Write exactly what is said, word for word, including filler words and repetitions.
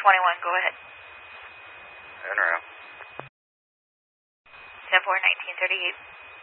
twenty-one, go ahead. En route. ten four, nineteen thirty-eight.